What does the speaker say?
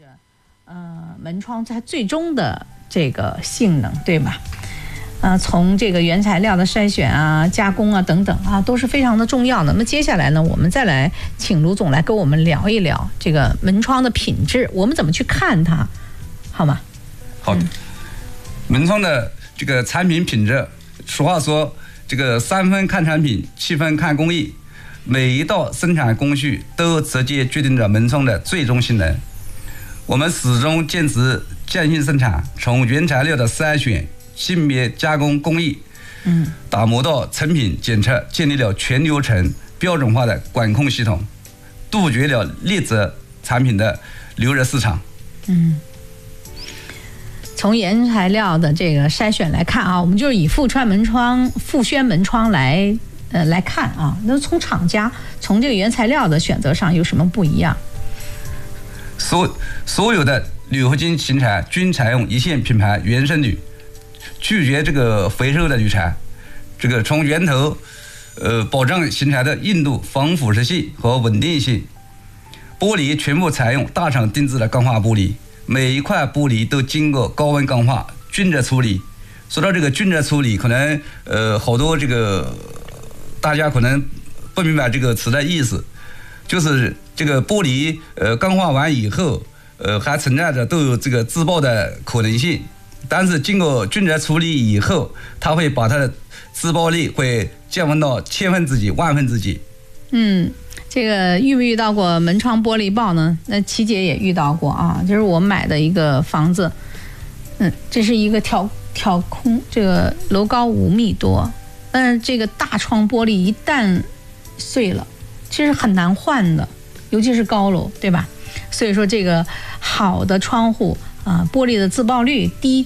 门窗它最终的这个性能，对吧？从这个原材料的筛选啊、加工啊等等啊，都是非常的重要的。那么接下来呢，我们再来请卢总来跟我们聊一聊这个门窗的品质，我们怎么去看它，好吗？ 好的，门窗的这个产品品质，俗话说这个3分看产品，7分看工艺，每一道生产工序都直接决定着门窗的最终性能。我们始终坚持匠心生产，从原材料的筛选、性别、加工工艺，打磨到成品检测，建立了全流程标准化的管控系统，杜绝了劣质产品的流入市场。 从原材料的这个筛选来看啊，我们就是以富川门窗、富轩门窗来看啊。那从厂家从这个原材料的选择上有什么不一样？ 所有的铝合金型材均采用一线品牌原生铝，拒绝这个回收的铝材。这个从源头，保证型材的硬度、防腐蚀性和稳定性。玻璃全部采用大厂定制的钢化玻璃，每一块玻璃都经过高温钢化、均质处理。说到这个均质处理，可能好多这个大家可能不明白这个词的意思，就是这个玻璃钢化完以后，还存在着都有这个自爆的可能性，但是经过均质处理以后，它会把它的自爆率会降温到千分之几、万分之几。 这个遇没遇到过门窗玻璃爆呢？那琪姐也遇到过啊，就是我买的一个房子，这是一个挑空，这个楼高5米多，但是这个大窗玻璃一旦碎了，其实很难换的，尤其是高楼，对吧？所以说这个好的窗户啊，玻璃的自爆率低，